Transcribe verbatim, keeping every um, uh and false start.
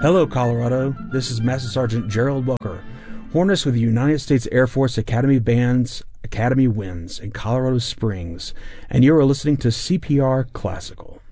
Hello, Colorado. This is Master Sergeant Gerald Welker, Hornist with the United States Air Force Academy Band's Academy Winds in Colorado Springs, and you are listening to C P R Classical.